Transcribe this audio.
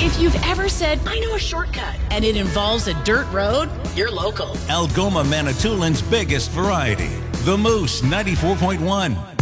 If you've ever said, I know a shortcut, and it involves a dirt road, you're local. Algoma Manitoulин's biggest variety. The Moose 94.1.